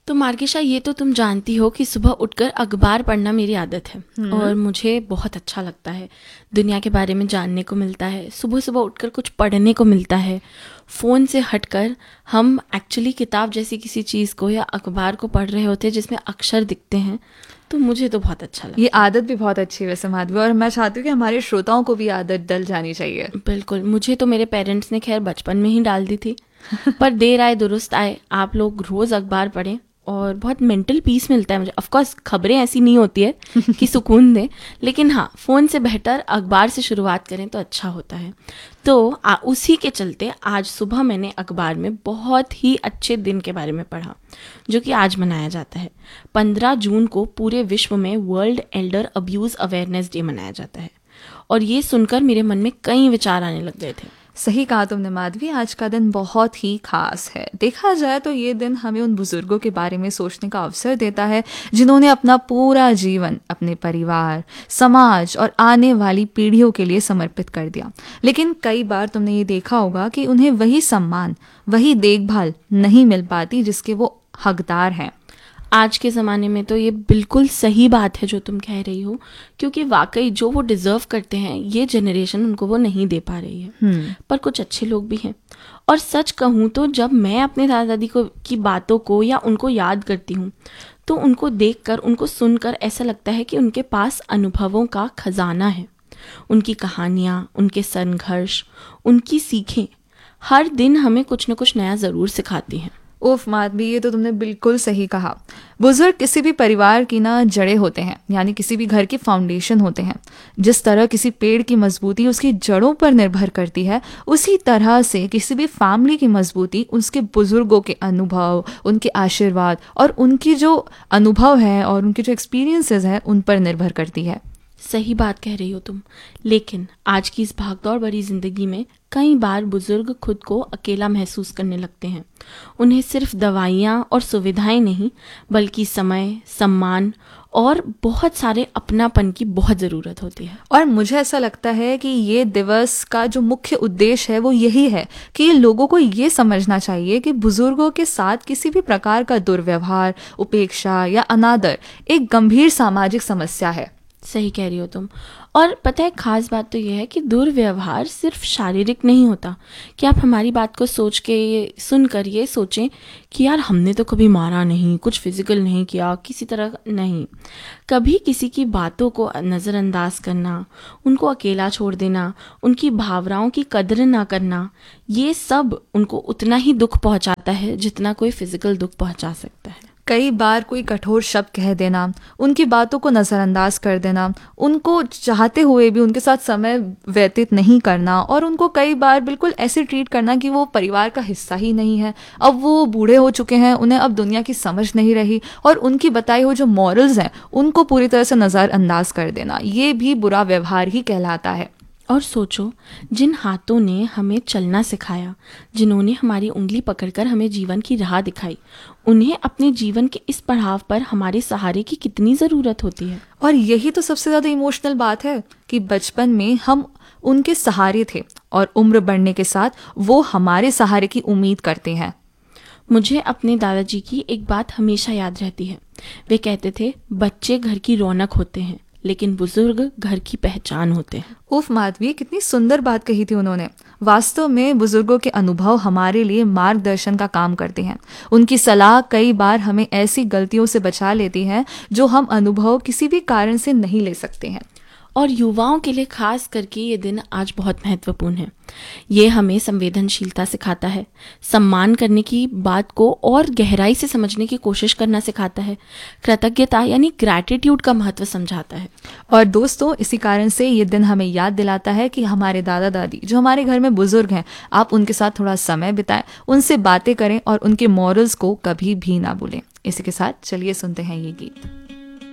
तो मार्गिशा, ये तो तुम जानती हो कि सुबह उठकर अखबार पढ़ना मेरी आदत है और मुझे बहुत अच्छा लगता है। दुनिया के बारे में जानने को मिलता है, सुबह सुबह उठकर कुछ पढ़ने को मिलता है। फ़ोन से हटकर हम एक्चुअली किताब जैसी किसी चीज़ को या अखबार को पढ़ रहे होते हैं जिसमें अक्षर दिखते हैं, तो मुझे तो बहुत अच्छा लगता है। ये आदत भी बहुत अच्छी है वैसे माधवी, और मैं चाहती हूँ कि हमारे श्रोताओं को भी आदत डल जानी चाहिए। बिल्कुल, मुझे तो मेरे पेरेंट्स ने खैर बचपन में ही डाल दी थी पर देर आए दुरुस्त आए, आप लोग रोज़ अखबार पढ़ें और बहुत मेंटल पीस मिलता है मुझे। ऑफ कोर्स खबरें ऐसी नहीं होती है कि सुकून दे, लेकिन हाँ, फ़ोन से बेहतर अखबार से शुरुआत करें तो अच्छा होता है। तो उसी के चलते आज सुबह मैंने अखबार में बहुत ही अच्छे दिन के बारे में पढ़ा जो कि आज मनाया जाता है। 15 जून को पूरे विश्व में world Elder abuse awareness day मनाया जाता है और ये सुनकर मेरे मन में कई विचार आने लग गए थे। सही कहा तुमने माधवी, आज का दिन बहुत ही खास है। देखा जाए तो ये दिन हमें उन बुजुर्गों के बारे में सोचने का अवसर देता है जिन्होंने अपना पूरा जीवन अपने परिवार, समाज और आने वाली पीढ़ियों के लिए समर्पित कर दिया। लेकिन कई बार तुमने ये देखा होगा कि उन्हें वही सम्मान, वही देखभाल नहीं मिल पाती जिसके वो हकदार हैं। आज के ज़माने में तो ये बिल्कुल सही बात है जो तुम कह रही हो, क्योंकि वाकई जो वो डिज़र्व करते हैं ये जनरेशन उनको वो नहीं दे पा रही है। पर कुछ अच्छे लोग भी हैं, और सच कहूँ तो जब मैं अपने दादा दादी की बातों को या उनको याद करती हूँ तो उनको देखकर, उनको सुनकर ऐसा लगता है कि उनके पास अनुभवों का खजाना है। उनकी कहानियाँ, उनके संघर्ष, उनकी सीखें हर दिन हमें कुछ न कुछ नया ज़रूर सिखाती हैं। उफ माधवी, ये तो तुमने बिल्कुल सही कहा। बुजुर्ग किसी भी परिवार की ना जड़ें होते हैं, यानी किसी भी घर की फाउंडेशन होते हैं। जिस तरह किसी पेड़ की मजबूती उसकी जड़ों पर निर्भर करती है, उसी तरह से किसी भी फैमिली की मजबूती उसके बुजुर्गों के अनुभव, उनके आशीर्वाद और उनकी जो अनुभव है और उनके जो एक्सपीरियंसेस हैं उन पर निर्भर करती है। सही बात कह रही हो तुम, लेकिन आज की इस भागदौड़ भरी जिंदगी में कई बार बुजुर्ग खुद को अकेला महसूस करने लगते हैं। उन्हें सिर्फ दवाइयाँ और सुविधाएं नहीं, बल्कि समय, सम्मान और बहुत सारे अपनापन की बहुत ज़रूरत होती है। और मुझे ऐसा लगता है कि ये दिवस का जो मुख्य उद्देश्य है वो यही है कि लोगों को ये समझना चाहिए कि बुजुर्गों के साथ किसी भी प्रकार का दुर्व्यवहार, उपेक्षा या अनादर एक गंभीर सामाजिक समस्या है। सही कह रही हो तुम। और पता है, खास बात तो यह है कि दुर्व्यवहार सिर्फ शारीरिक नहीं होता कि आप हमारी बात को सोच के, ये सुनकर ये सोचें कि यार हमने तो कभी मारा नहीं, कुछ फिजिकल नहीं किया, किसी तरह नहीं। कभी किसी की बातों को नज़रअंदाज करना, उनको अकेला छोड़ देना, उनकी भावनाओं की कदर ना करना, ये सब उनको उतना ही दुख पहुंचाता है जितना कोई फिजिकल दुख पहुंचा सकता है। कई बार कोई कठोर शब्द कह देना, उनकी बातों को नज़रअंदाज कर देना, उनको चाहते हुए भी उनके साथ समय व्यतीत नहीं करना और उनको कई बार बिल्कुल ऐसे ट्रीट करना कि वो परिवार का हिस्सा ही नहीं है। अब वो बूढ़े हो चुके हैं, उन्हें अब दुनिया की समझ नहीं रही और उनकी बताई हुई जो मॉरल्स हैं उनको पूरी तरह से नज़रअंदाज कर देना, ये भी बुरा व्यवहार ही कहलाता है। और सोचो, जिन हाथों ने हमें चलना सिखाया, जिन्होंने हमारी उंगली पकड़कर हमें जीवन की राह दिखाई, उन्हें अपने जीवन के इस पड़ाव पर हमारे सहारे की कितनी ज़रूरत होती है। और यही तो सबसे ज़्यादा इमोशनल बात है कि बचपन में हम उनके सहारे थे और उम्र बढ़ने के साथ वो हमारे सहारे की उम्मीद करते हैं। मुझे अपने दादाजी की एक बात हमेशा याद रहती है। वे कहते थे, बच्चे घर की रौनक होते हैं लेकिन बुजुर्ग घर की पहचान होते हैं। उफ माधवी, कितनी सुंदर बात कही थी उन्होंने। वास्तव में बुजुर्गों के अनुभव हमारे लिए मार्गदर्शन का काम करते हैं। उनकी सलाह कई बार हमें ऐसी गलतियों से बचा लेती है जो हम अनुभव किसी भी कारण से नहीं ले सकते हैं। और युवाओं के लिए खास करके ये दिन आज बहुत महत्वपूर्ण है। ये हमें संवेदनशीलता सिखाता है, सम्मान करने की बात को और गहराई से समझने की कोशिश करना सिखाता है, कृतज्ञता यानी ग्रैटिट्यूड का महत्व समझाता है। और दोस्तों, इसी कारण से ये दिन हमें याद दिलाता है कि हमारे दादा दादी जो हमारे घर में बुजुर्ग हैं, आप उनके साथ थोड़ा समय बिताएं, उनसे बातें करें और उनके मॉरल्स को कभी भी ना भूलें। इसी के साथ चलिए सुनते हैं ये गीत।